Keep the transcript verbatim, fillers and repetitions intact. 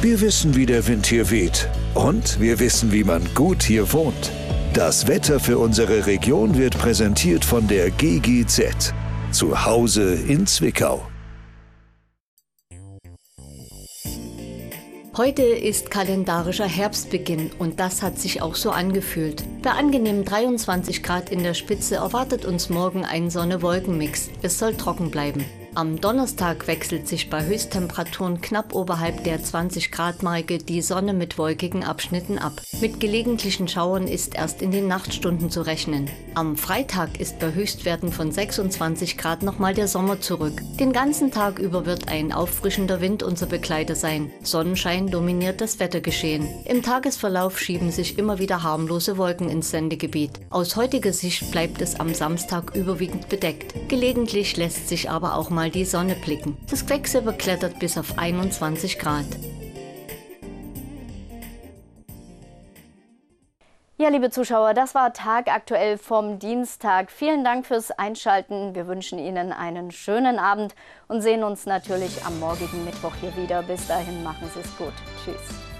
Wir wissen, wie der Wind hier weht. Und wir wissen, wie man gut hier wohnt. Das Wetter für unsere Region wird präsentiert von der G G Z. Zu Hause in Zwickau. Heute ist kalendarischer Herbstbeginn und das hat sich auch so angefühlt. Bei angenehmen dreiundzwanzig Grad in der Spitze erwartet uns morgen ein Sonne-Wolken-Mix. Es soll trocken bleiben. Am Donnerstag wechselt sich bei Höchsttemperaturen knapp oberhalb der zwanzig Grad Marke die Sonne mit wolkigen Abschnitten ab. Mit gelegentlichen Schauern ist erst in den Nachtstunden zu rechnen. Am Freitag ist bei Höchstwerten von sechsundzwanzig Grad nochmal der Sommer zurück. Den ganzen Tag über wird ein auffrischender Wind unser Begleiter sein. Sonnenschein dominiert das Wettergeschehen. Im Tagesverlauf schieben sich immer wieder harmlose Wolken ins Sendegebiet. Aus heutiger Sicht bleibt es am Samstag überwiegend bedeckt. Gelegentlich lässt sich aber auch mal die Sonne blicken. Das Quecksilber klettert bis auf einundzwanzig Grad. Ja, liebe Zuschauer, das war Tagaktuell vom Dienstag. Vielen Dank fürs Einschalten. Wir wünschen Ihnen einen schönen Abend und sehen uns natürlich am morgigen Mittwoch hier wieder. Bis dahin, machen Sie es gut. Tschüss.